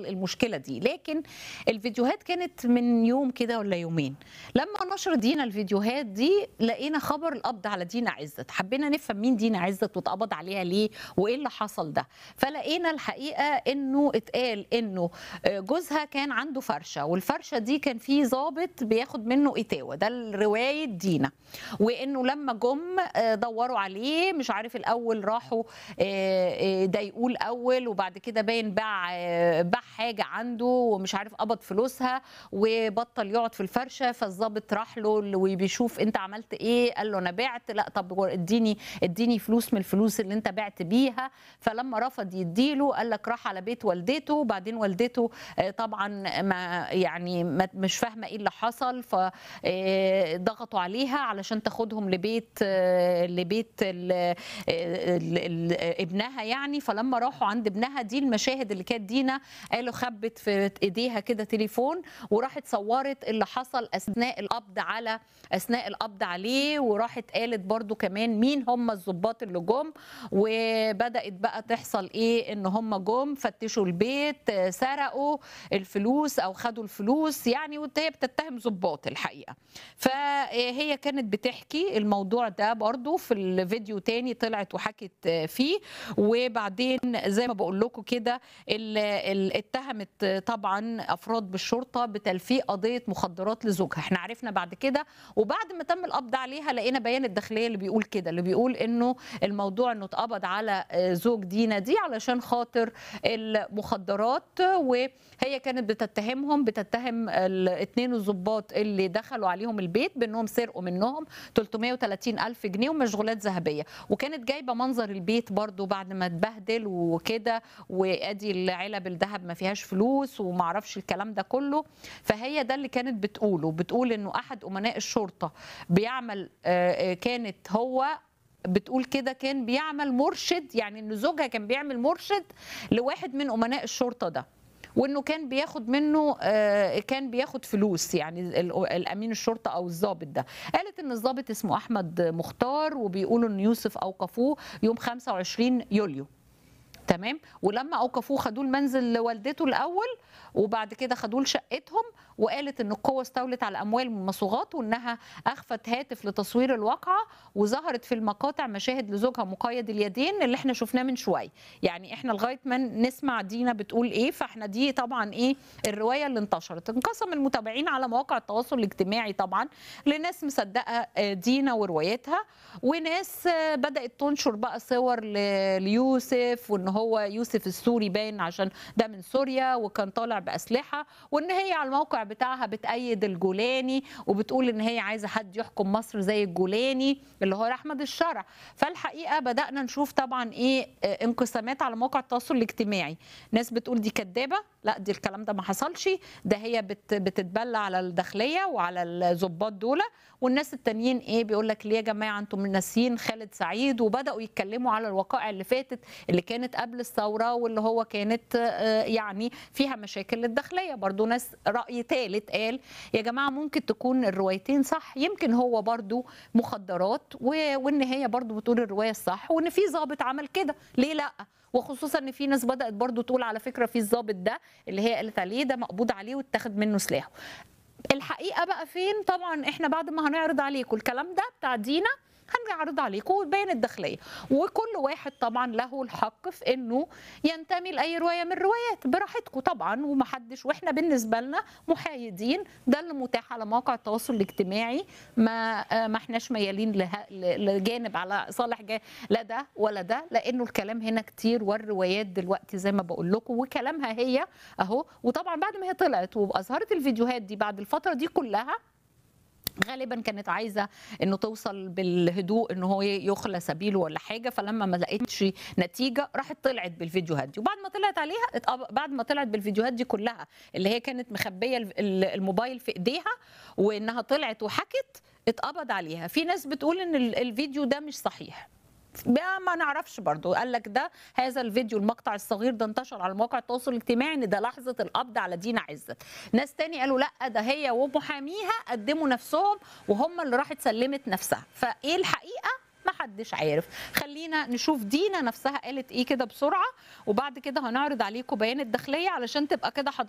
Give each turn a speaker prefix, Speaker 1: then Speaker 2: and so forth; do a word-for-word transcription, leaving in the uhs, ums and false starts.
Speaker 1: المشكله دي. لكن الفيديوهات كانت من يوم كده ولا يومين، لما نشر دينا الفيديوهات دي لقينا خبر القبض على دينا عزت. حبينا نفهم مين دينا عزت واتقبض عليها ليه وايه اللي حصل ده. فلقينا الحقيقه انه اتقال انه جوزها كان عنده فرشه، والفرشه دي كان فيه ضابط بياخد منه اتاوه، ده روايه دينا. وانه لما جم دوروا عليه مش عارف الاول راحوا ضايقوه الاول، وبعد كده باين باع باع حاجه عنده ومش عارف قبض فلوسها وبطل يقعد في الفرشه، فالظابط راح له وبيشوف انت عملت ايه، قال له انا بعت. لا طب اديني اديني فلوس من الفلوس اللي انت بعت بيها. فلما رفض يديله قال لك راح على بيت والدته، وبعدين والدته طبعا ما يعني مش فاهمه ايه اللي حصل، فضغطوا عليها علشان تاخدهم لبيت لبيت ال ال ال ابنها يعني. فلما راحوا عند ابنها، دي المشاهد اللي كانت دينا قالوا خبت في ايديها كده تليفون وراحت صورت اللي حصل اثناء القبض على اثناء القبض عليه، وراحت قالت برضو كمان مين هم الضباط اللي جم. وبدات بقى تحصل ايه، ان هم جم فتشوا البيت، سرقوا الفلوس او خدوا الفلوس يعني، وهي بتتهم ضباط الحقيقه. فهي كانت بتحكي الموضوع ده برضو في الفيديو تاني طلعت وحكت فيه. وبعدين زي ما بقول لكم كده اتهمت طبعا افراد بالشرطه بتلفيق قضيه مخدرات لزوجها. احنا عرفنا بعد كده، وبعد ما تم القبض عليها لقينا بيان الداخليه اللي بيقول كده، اللي بيقول انه الموضوع انه اتقبض على زوج دينا دي علشان خاطر المخدرات. وهي كانت بتتهمهم بتتهم الاثنين الضباط اللي دخلوا عليهم البيت بانهم سرقوا منهم ثلاثمائة وثلاثين ألف جنيه ومشغولات ذهبيه. وكانت جايبه منظر البيت برضو بعد ما اتبهدل وكده، وادي العلب الذهب ما فيهاش فلوس وما اعرفش الكلام ده كله. فهي ده اللي كانت بتقوله، بتقول انه احد امناء الشرطه بيعمل كانت هو بتقول كده كان بيعمل مرشد، يعني ان زوجها كان بيعمل مرشد لواحد من امناء الشرطه ده، وانه كان بياخد منه كان بياخد فلوس يعني الامين الشرطه او الضابط ده. قالت ان الضابط اسمه احمد مختار، وبيقولوا ان يوسف اوقفوه يوم خمسة وعشرين يوليو، تمام. ولما اوقفوه خدوه المنزل لوالدته الاول، وبعد كده خدوه لشقتهم. وقالت ان القوه استولت على اموال من المصوغات، وانها اخفت هاتف لتصوير الواقعه، وظهرت في المقاطع مشاهد لزوجها مقيد اليدين اللي احنا شفناه من شويه. يعني احنا لغايه ما نسمع دينا بتقول ايه، فاحنا دي طبعا ايه الروايه اللي انتشرت. انقسم المتابعين على مواقع التواصل الاجتماعي طبعا لناس مصدقه دينا وروايتها، وناس بدات تنشر بقى صور ليوسف، وان هو يوسف السوري باين عشان ده من سوريا وكان طالع باسلحه، وان هي على الموقع بتاعها بتأيد الجولاني، وبتقول ان هي عايزه حد يحكم مصر زي الجولاني اللي هو احمد الشرع. فالحقيقه بدأنا نشوف طبعا ايه انقسامات على مواقع التواصل الاجتماعي، ناس بتقول دي كدابه، لا دي الكلام ده ما حصلش، ده هي بت بتتبلى على الداخليه وعلى الضباط دول. والناس التانيين ايه بيقول لك ليه يا جماعه انتم ناسيين خالد سعيد، وبداوا يتكلموا على الوقائع اللي فاتت اللي كانت قبل الثوره، واللي هو كانت يعني فيها مشاكل للداخليه. برضو ناس راي ثالث قال يا جماعه ممكن تكون الروايتين صح، يمكن هو برضو مخدرات، وان هي برضو بتقول الروايه الصح، وان في ضابط عمل كده ليه لا. وخصوصا ان في ناس بدات برضو تقول على فكره في الضابط ده اللي هي قالت عليه ده مقبوض عليه واتاخد منه سلاحه. الحقيقه بقى فين؟ طبعا احنا بعد ما هنعرض عليكم الكلام ده بتاع دينا هنعرض عليكم وبين الداخليه، وكل واحد طبعا له الحق في انه ينتمي لاي روايه من الروايات براحتكم طبعا، ومحدش، واحنا بالنسبه لنا محايدين، ده اللي متاح على مواقع التواصل الاجتماعي، ما ما احناش ميالين لجانب على صالح جانب لا ده ولا ده، لانه الكلام هنا كتير والروايات دلوقتي زي ما بقول لكم وكلامها هي اهو. وطبعا بعد ما هي طلعت واظهرت الفيديوهات دي بعد الفتره دي كلها، غالبا كانت عايزه انه توصل بالهدوء انه هو يخلى سبيله ولا حاجه، فلما ما لقيتش نتيجه راحت طلعت بالفيديوهات دي. وبعد ما طلعت عليها بعد ما طلعت بالفيديوهات دي كلها اللي هي كانت مخبيه الموبايل في ايديها وانها طلعت وحكت، اتقبض عليها. في ناس بتقول ان الفيديو ده مش صحيح، ما نعرفش برضو. قال لك ده هذا الفيديو المقطع الصغير ده انتشر على مواقع التواصل الاجتماعي ان ده لحظه القبض على دينا عزت. ناس تاني قالوا لا ده هي ومحاميها قدموا نفسهم وهم اللي راحت سلمت نفسها. فايه الحقيقه محدش عارف. خلينا نشوف دينا نفسها قالت ايه كده بسرعه، وبعد كده هنعرض عليكم بيان الداخليه علشان تبقى كده